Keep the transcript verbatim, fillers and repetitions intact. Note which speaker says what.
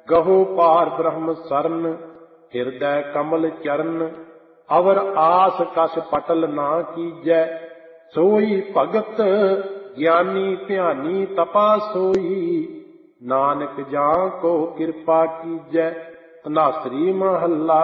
Speaker 1: ਗਹੋ ਪਾਰ ਬ੍ਰਹਮ ਸਰਨ, ਹਿਰਦੈ ਕਮਲ ਚਰਨ। ਅਵਰ ਆਸ ਕਛ ਪਟਲ ਨਾ ਕੀਜੈ, ਸੋਈ ਭਗਤ ਗਿਆਨੀ ਧਿਆਨੀ ਤਪਾ ਸੋਈ। ਨਾਨਕ ਜਾਂ ਕੋ ਕਿਰਪਾ ਕੀਜੈ, ਧਨਾਸਰੀ ਮਹੱਲਾ